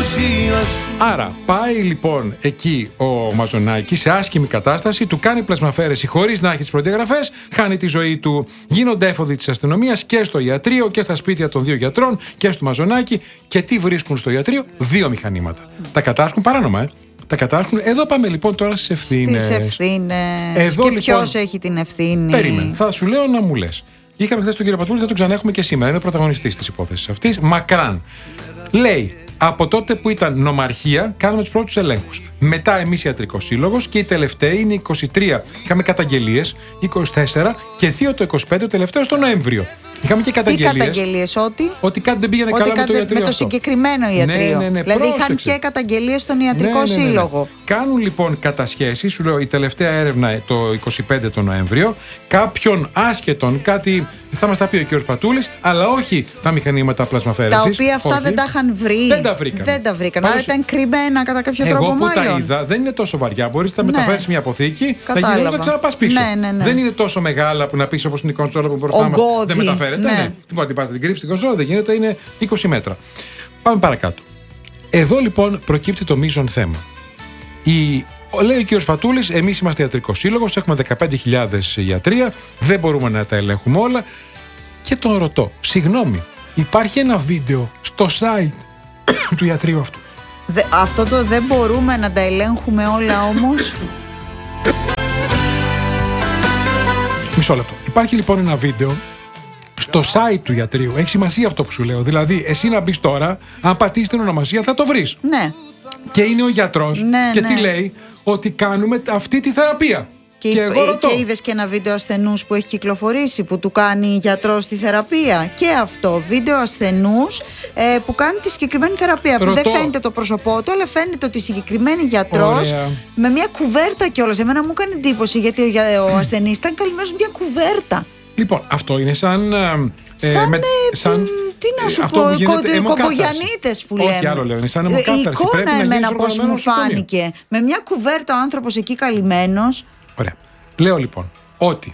απουσία σου. Άρα πάει λοιπόν εκεί ο Μαζονάκης σε άσχημη κατάσταση, του κάνει πλασμαφέρεση χωρίς να έχει τις προδιαγραφές, χάνει τη ζωή του. Γίνονται έφοδοι της αστυνομίας και στο ιατρείο και στα σπίτια των δύο γιατρών και στο Μαζονάκη. Και τι βρίσκουν στο ιατρείο? 2 μηχανήματα. Τα κατάσχουν παράνομα, τα κατάσχουν. Εδώ πάμε λοιπόν τώρα στις ευθύνες. Στις ευθύνες. Εδώ, και λοιπόν, ποιος έχει την ευθύνη? Περίμενε. Θα σου λέω να μου λες. Είχαμε χθες τον κύριο Πατούλη, θα τον ξαναέχουμε και σήμερα. Είναι πρωταγωνιστής της υπόθεσης αυτής. Μακράν. Λέει, από τότε που ήταν νομαρχία, κάναμε τους πρώτους ελέγχους. Μετά εμείς ιατρικός σύλλογος και οι τελευταίοι είναι 23. Είχαμε καταγγελίες, 24 και 2 το 25, το τελευταίο στο Νοέμβριο. Είχαμε και καταγγελίες. Τι καταγγελίες? Ότι κάτι δεν πήγαινε καλά με το ιατρείο. Με το συγκεκριμένο ιατρείο. Ναι, δηλαδή πρόσεξε. είχαν και καταγγελίες στον ιατρικό σύλλογο. Κάνουν λοιπόν κατασχέσεις, σου λέω η τελευταία έρευνα το 25 το Νοέμβριο, κάποιον άσχετον, κάτι θα μας τα πει ο κ. Πατούλης, αλλά όχι τα μηχανήματα πλασμαφέρεσης. Τα οποία αυτά δεν τα είχαν βρει. Δεν τα βρήκαν. Άρα ήταν κρυμμένα κατά κάποιο τρόπο μάλλον. Εγώ που μάλλον. τα είδα δεν είναι τόσο βαριά. Μπορείς να μεταφέρεις μια αποθήκη, κατάλαβα. θα γυρνάς να ξαναπάς πίσω. Ναι. Δεν είναι τόσο μεγάλα που να πεις όπως είναι η κονσόλα που μπροστά μας. Δεν μεταφέρεται. Ναι. Λοιπόν, την πας να την κρύψεις την κονσόλα, δεν γίνεται, είναι 20 μέτρα. Πάμε παρακάτω. Εδώ λοιπόν προκύπτει το μείζον θέμα. Λέει ο κ. Πατούλης, εμείς είμαστε ιατρικός σύλλογος, έχουμε 15.000 ιατρεία, δεν μπορούμε να τα ελέγχουμε όλα. Και τον ρωτώ, συγγνώμη, υπάρχει ένα βίντεο στο site του ιατρείου αυτού? Αυτό το δεν μπορούμε να τα ελέγχουμε όλα όμως. Μισό λεπτό. Υπάρχει λοιπόν ένα βίντεο στο site του ιατρείου. Έχει σημασία αυτό που σου λέω. Δηλαδή, εσύ να μπεις τώρα, αν πατήσεις την ονομασία, θα το βρεις. Ναι. Και είναι ο γιατρός. Και τι λέει? Ότι κάνουμε αυτή τη θεραπεία. Και είδες και ένα βίντεο ασθενούς που έχει κυκλοφορήσει, που του κάνει γιατρός τη θεραπεία. Και αυτό, βίντεο ασθενούς που κάνει τη συγκεκριμένη θεραπεία. Που δεν φαίνεται το πρόσωπό του, αλλά φαίνεται ότι συγκεκριμένη γιατρός με μια κουβέρτα κιόλας. Εμένα μου έκανε εντύπωση, γιατί ο ασθενής ήταν καλυμμένος με μια κουβέρτα. Λοιπόν, αυτό είναι σαν τι να σου πω, κομπογιανίτες που λέμε. Όχι, άλλο λέω, είναι σαν αιμοκάθαρση. Η εικόνα εμένα πώς μου φάνηκε. Με μια κουβέρτα ο άνθρωπος εκεί καλυμμένος. Ωραία. Λέω λοιπόν ότι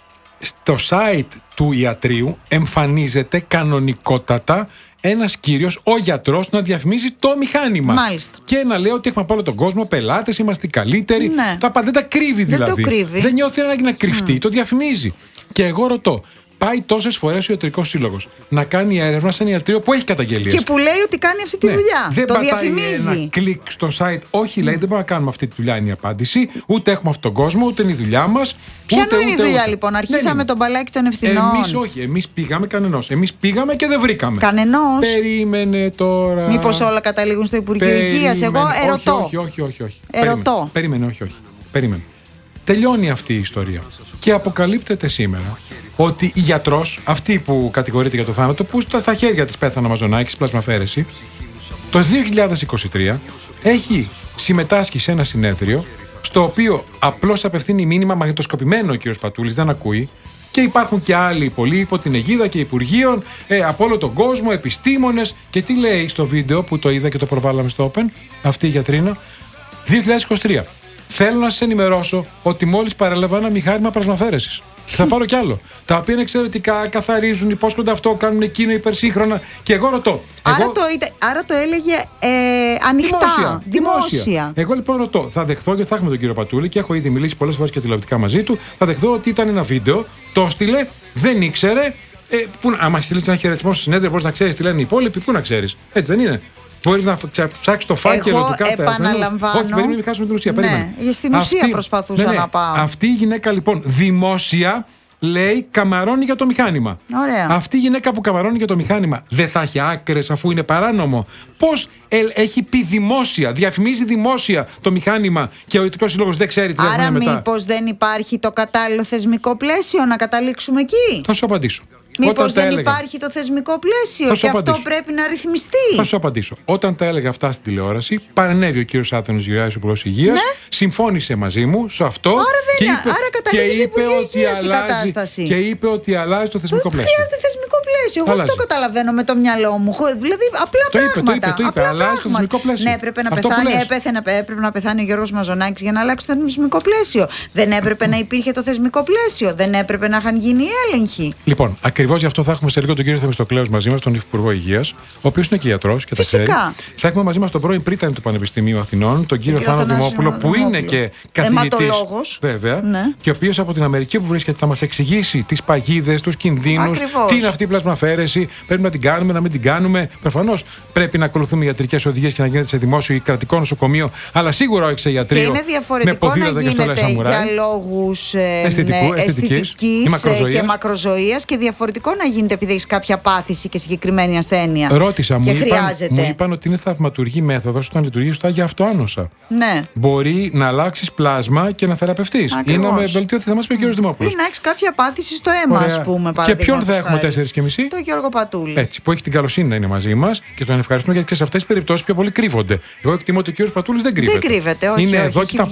στο site του ιατρείου εμφανίζεται κανονικότατα ένας κύριος, ο γιατρός, να διαφημίζει το μηχάνημα. Μάλιστα. Και να λέει ότι έχουμε από όλο τον κόσμο πελάτες, είμαστε οι καλύτεροι. Ναι. Δεν τα κρύβει δηλαδή. Δεν το κρύβει. Δεν νιώθει ανάγκη να κρυφτεί, το διαφημίζει. Και εγώ ρωτώ, πάει τόσες φορές ο ιατρικός σύλλογος να κάνει έρευνα σε ένα ιατρείο που έχει καταγγελίες. Και που λέει ότι κάνει αυτή τη δουλειά. Δεν το διαφημίζει. Ένα κλικ στο site. Όχι, λέει, δεν μπορούμε να κάνουμε αυτή τη δουλειά, είναι η απάντηση. Ούτε έχουμε αυτόν τον κόσμο, ούτε είναι η δουλειά μας. Ποια είναι η δουλειά λοιπόν? Αρχίσαμε τον μπαλάκι των ευθυνών. Εμείς όχι. Εμείς πήγαμε κανενός. Εμείς πήγαμε και δεν βρήκαμε. Κανενός. Περίμενε τώρα. Μήπως όλα καταλήγουν στο Υπουργείο Υγείας? Εγώ ερωτώ. Όχι. Ερωτώ. Περίμενε, όχι. Περίμενε. Τελειώνει αυτή η ιστορία. Και αποκαλύπτεται σήμερα ότι η γιατρός, αυτή που κατηγορείται για το θάνατο, που στα χέρια της πέθανε ο Μαζονάκης, πλασμαφέρεση, το 2023 έχει συμμετάσχει σε ένα συνέδριο στο οποίο απλώς απευθύνει μήνυμα μαγνητοσκοπημένο ο κ. Πατούλης, δεν ακούει, και υπάρχουν και άλλοι πολλοί υπό την αιγίδα και υπουργείων από όλο τον κόσμο, επιστήμονες. Και τι λέει στο βίντεο που το είδα και το προβάλαμε στο Open, αυτή η γιατρίνα? 2023. Θέλω να σας ενημερώσω ότι μόλις παρέλαβα ένα μηχάνημα πλασμαφέρεσης. Και θα πάρω κι άλλο. Τα οποία είναι εξαιρετικά, καθαρίζουν, υπόσχονται αυτό, κάνουν εκείνο, υπερσύγχρονα. Και εγώ ρωτώ. Άρα το έλεγε ανοιχτά. Δημόσια. Εγώ λοιπόν ρωτώ. Θα δεχθώ, και θα έχουμε τον κύριο Πατούλη και έχω ήδη μιλήσει πολλές φορές και τηλεοπτικά μαζί του. Θα δεχθώ ότι ήταν ένα βίντεο, το έστειλε, δεν ήξερε. Άμα στείλει ένα χαιρετισμό στο συνέδριο, μπορείς να ξέρεις τι λένε οι υπόλοιποι, πού να ξέρεις? Έτσι δεν είναι? Μπορείς να ψάξεις το φάκελο του κάθε. Επαναλαμβάνω. Όχι, περίμενε, μην χάσουμε την ουσία. Ναι, στην ουσία προσπαθούσα να πάω. Αυτή η γυναίκα λοιπόν δημόσια λέει καμαρώνει για το μηχάνημα. Ωραία. Αυτή η γυναίκα που καμαρώνει για το μηχάνημα δεν θα έχει άκρες αφού είναι παράνομο? Πώς έχει πει δημόσια, διαφημίζει δημόσια το μηχάνημα και ο ιατρικός σύλλογος δεν ξέρει τι θα γίνει μετά? Άρα μήπως δεν υπάρχει το κατάλληλο θεσμικό πλαίσιο να καταλήξουμε εκεί? Θα σου απαντήσω. Μήπως δεν υπάρχει το θεσμικό πλαίσιο και αυτό πρέπει να ρυθμιστεί? Θα σου απαντήσω. Όταν τα έλεγα αυτά στην τηλεόραση, παρενέβη ο κύριος Άθωνος Γεωργιάδης, ο Υπουργός Υγείας, συμφώνησε μαζί μου σε αυτό. Άρα καταλήγει στο Υπουργείο Υγείας η κατάσταση. Και είπε ότι αλλάζει το θεσμικό πλαίσιο. Χρειάζεται θεσμικό πλαίσιο. πλαίσιο. Εγώ αυτό καταλαβαίνω με το μυαλό μου. Δηλαδή, απλά πράγματα. Το είπε. Αλλάζει το θεσμικό πλαίσιο. Ναι, έπρεπε να πεθάνει ο Γιώργος Μαζονάκης για να αλλάξει το θεσμικό πλαίσιο. Δεν έπρεπε να υπήρχε το θεσμικό πλαίσιο. Δεν έπρεπε να είχαν γίνει έλεγχοι. Λοιπόν, ακριβώς γι' αυτό θα έχουμε σε λίγο τον κύριο Θεμιστοκλέους μαζί μας, τον Υπουργό Υγείας, ο οποίος είναι και ιατρός και τα ξέρει. Θα έχουμε μαζί μας τον πρώην πρίτανη του Πανεπιστημίου Αθηνών, τον κύριο Θάνο Δημόπουλο, που είναι και καθηγητής. Βέβαια. Ναι. Και ο οποίος από την Αμερική που βρίσκεται θα μας εξηγήσει τις παγίδες, τους κινδύνους, τι είναι αυτή η πλασμαφέρεση, πρέπει να την κάνουμε, να μην την κάνουμε. Προφανώς πρέπει να ακολουθούμε ιατρικές οδηγίες και να γίνεται σε δημόσιο ή κρατικό νοσοκομείο, αλλά σίγουρα όχι σε ιατρείο. Και είναι διαφορετικό να γίνεται για λόγους αισθητικής και μακροζωίας και διαφορετικό να γίνεται επειδή έχει κάποια πάθηση και συγκεκριμένη ασθένεια. Ρώτησα, μου είπαν ότι είναι θαυματουργή μέθοδος όταν λειτουργεί σωστά για αυτοάνωσα. Ναι. Μπορεί να αλλάξεις πλάσμα και να θεραπευτείς. Ή να με βελτιωθεί, θα μας πει ο κ. Δημόπουλος. Ή να έχεις κάποια πάθηση στο αίμα, ας πούμε. Και ποιον θα έχουμε 4:30? Το Γιώργο Πατούλη. Έτσι, που έχει την καλοσύνη να είναι μαζί μας και τον ευχαριστούμε γιατί και σε αυτές τις περιπτώσεις πιο πολύ κρύβονται. Εγώ εκτιμώ ότι ο κ. Πατούλης δεν κρύβεται. Δεν κρύβεται, όχι. Είναι όχι, εδώ και ήταν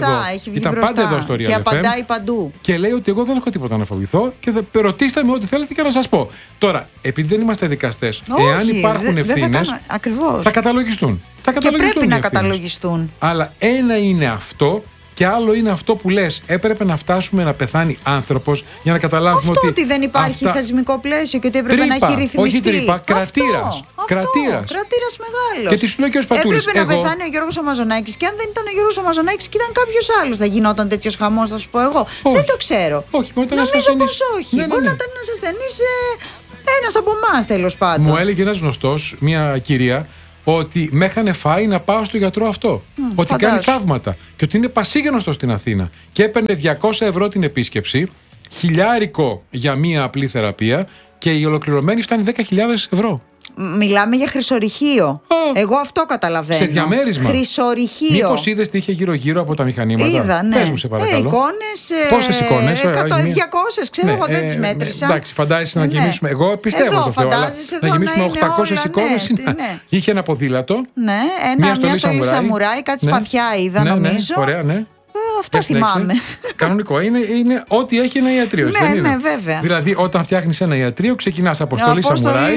πάντα εδώ στο Real FM. Και απαντάει παντού. Και λέει ότι εγώ δεν έχω τίποτα να φοβηθώ και ρωτήστε με ό,τι θέλετε και να σας πω. Τώρα, επειδή δεν είμαστε δικαστές, εάν υπάρχουν ευθύνες, θα καταλογιστούν. Και πρέπει να καταλογιστούν. Αλλά ένα είναι αυτό. Και άλλο είναι αυτό που λες, έπρεπε να φτάσουμε να πεθάνει άνθρωπος για να καταλάβουμε αυτό ότι δεν υπάρχει θεσμικό πλαίσιο και ότι έπρεπε να έχει ρυθμιστεί. Όχι τρύπα, κρατήρας. Κρατήρας μεγάλος. Και τι σου λέει και ο Πατούλης. Έπρεπε να πεθάνει ο Γιώργος ο Μαζονάκης και αν δεν ήταν ο Γιώργος ο Μαζονάκης και ήταν κάποιος άλλος, θα γινόταν τέτοιος χαμός, θα σου πω εγώ. Όχι. Δεν το ξέρω. Όχι, νομίζω πως όχι. Μπορεί να ήταν ένας ασθενής, ένας από εμάς τέλος πάντων. Μου έλεγε ένας γνωστός, μια κυρία, ότι με είχαν φάει να πάω στο γιατρό αυτό. Ότι κάνει θαύματα. Και ότι είναι πασίγνωστο στην Αθήνα. Και έπαιρνε 200 ευρώ την επίσκεψη, 1.000 για μία απλή θεραπεία και η ολοκληρωμένη φτάνει 10.000 ευρώ. Μιλάμε για χρυσορυχείο. Εγώ αυτό καταλαβαίνω. Σε διαμέρισμα. Χρυσορυχείο. Μήπως είδες τι είχε γύρω-γύρω από τα μηχανήματα? Είδα, ναι. Πες μου, σε παρακαλώ. Εικόνες. Πόσες εικόνες? 200, ξέρω εγώ, δεν τις μέτρησα. Εντάξει, φαντάζεσαι να γεμίσουμε. Εγώ πιστεύω σε αυτό. Να γεμίσουμε 800 εικόνες. Είχε ένα ποδήλατο. Ναι, μια στολή σαμουράι, κάτι σπαθιά είδα νομίζω. Ωραία, ναι. Αυτό θυμάμαι. Κανονικό. Είναι ό,τι έχει ένα ιατρείο. Ναι, βέβαια. Δηλαδή, όταν φτιάχνεις ένα ιατρείο, ξεκινάς από στολή σαμουράι,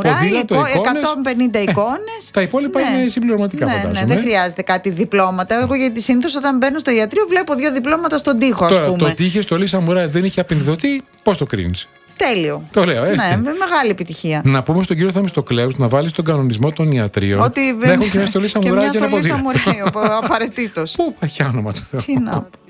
150 εικόνες. Τα υπόλοιπα είναι συμπληρωματικά, φαντάζομαι. Ναι, δεν χρειάζεται κάτι διπλώματα. Εγώ γιατί συνήθως όταν μπαίνω στο ιατρείο βλέπω 2 διπλώματα στον τοίχο, ας πούμε. Τώρα, το ότι είχε στολή σαμουράι δεν είχε απενδυθεί, πώς το κρίνεις? Τέλειο. Το λέω, έτσι. Ναι, μεγάλη επιτυχία. Να πούμε στον κύριο Θεμιστοκλέους να βάλει στον κανονισμό των ιατρίων. Ότι να έχουν και μια στολή σαμουράι. Και μια στολή σαμουράι, απαραίτητος. Πού, για όνομα του Θεού. Τι να πω.